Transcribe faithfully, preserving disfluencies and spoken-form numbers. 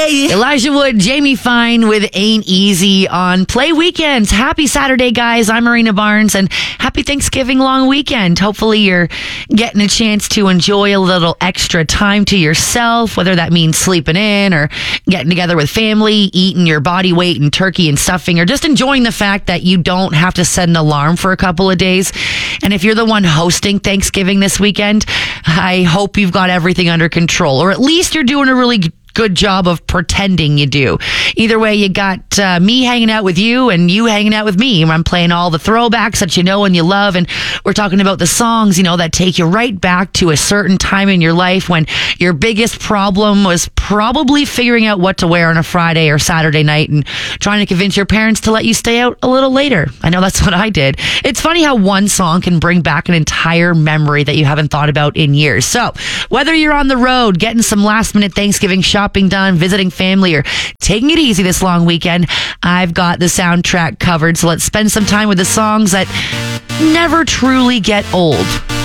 Hey! Elijah Wood, Jamie Fine with Ain't Easy on Play Weekends. Happy Saturday, guys. I'm Marina Barnes, and happy Thanksgiving long weekend. Hopefully you're getting a chance to enjoy a little extra time to yourself, whether that means sleeping in or getting together with family, eating your body weight in turkey and stuffing, or just enjoying the fact that you don't have to set an alarm for a couple of days. And if you're the one hosting Thanksgiving this weekend, I hope you've got everything under control, or at least you're doing a really good job of pretending you do. Either way, you got uh, me hanging out with you and you hanging out with me. I'm playing all the throwbacks that you know and you love, and we're talking about the songs, you know, that take you right back to a certain time in your life when your biggest problem was probably figuring out what to wear on a Friday or Saturday night and trying to convince your parents to let you stay out a little later. I know that's what I did. It's funny how one song can bring back an entire memory that you haven't thought about in years. So whether you're on the road, getting some last minute Thanksgiving shopping done, visiting family, or taking it easy this long weekend, I've got the soundtrack covered. So let's spend some time with the songs that never truly get old.